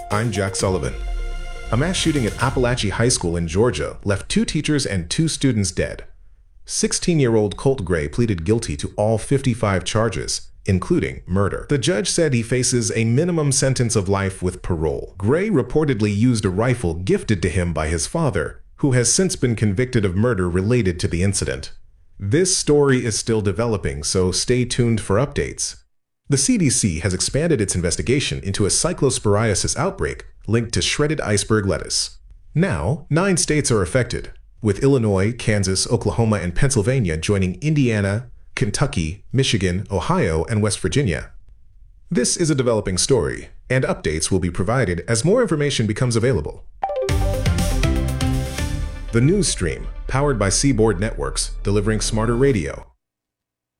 I'm Jack Sullivan. A mass shooting at Appalachia High School in Georgia left 2 teachers and 2 students dead. 16-year-old Colt Gray pleaded guilty to all 55 charges, including murder. The judge said he faces a minimum sentence of life with parole. Gray reportedly used a rifle gifted to him by his father, who has since been convicted of murder related to the incident. This story is still developing, so stay tuned for updates. The CDC has expanded its investigation into a cyclosporiasis outbreak linked to shredded iceberg lettuce. Now, 9 states are affected, with Illinois, Kansas, Oklahoma, and Pennsylvania joining Indiana, Kentucky, Michigan, Ohio, and West Virginia. This is a developing story, and updates will be provided as more information becomes available. The News Stream, powered by Seaboard Networks, delivering smarter radio.